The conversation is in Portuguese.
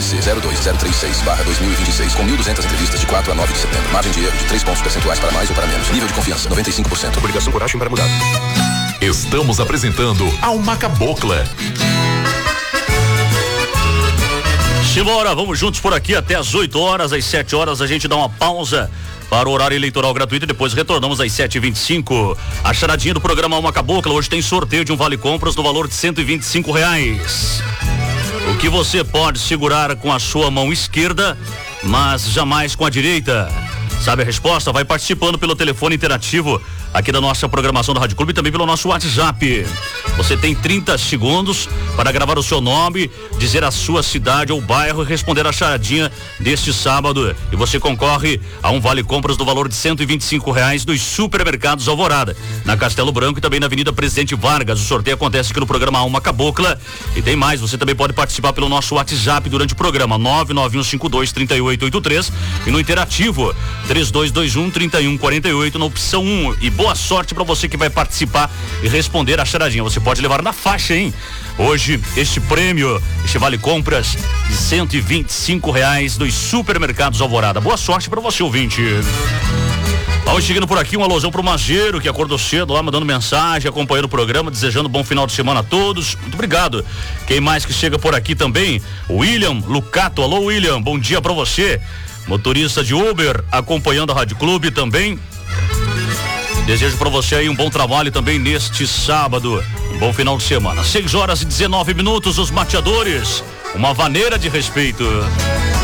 CMC 02036/2026, com 1.200 entrevistas de 4 a 9 de setembro. Margem de erro de 3 pontos percentuais para mais ou para menos. Nível de confiança 95%. Obrigação coragem para mudar. Estamos apresentando Alma Cabocla. Simbora, vamos juntos por aqui até às 8 horas, às 7 horas a gente dá uma pausa para o horário eleitoral gratuito e depois retornamos às 7h25. A charadinha do programa Alma Cabocla hoje tem sorteio de um vale compras no valor de R$125. O que você pode segurar com a sua mão esquerda, mas jamais com a direita? Sabe a resposta? Vai participando pelo telefone interativo aqui da nossa programação da Rádio Clube e também pelo nosso WhatsApp. Você tem 30 segundos para gravar o seu nome, dizer a sua cidade ou bairro e responder a charadinha deste sábado. E você concorre a um vale compras do valor de R$125 dos supermercados Alvorada, na Castelo Branco e também na Avenida Presidente Vargas. O sorteio acontece aqui no programa Alma Cabocla. E tem mais, você também pode participar pelo nosso WhatsApp durante o programa 991523883 e no interativo 3221-3148 na opção 1. E boa sorte para você que vai participar e responder a charadinha. Você pode levar na faixa, hein? Hoje, este prêmio, este vale compras de R$125 dos supermercados Alvorada. Boa sorte para você, ouvinte. Vamos chegando por aqui, um alôzão pro Mageiro, que acordou cedo lá, mandando mensagem, acompanhando o programa, desejando bom final de semana a todos. Muito obrigado. Quem mais que chega por aqui também? William Lucato. Alô, William, bom dia para você. Motorista de Uber, acompanhando a Rádio Clube também. Desejo para você aí um bom trabalho também neste sábado. Um bom final de semana. 6h19, os mateadores. Uma vaneira de respeito.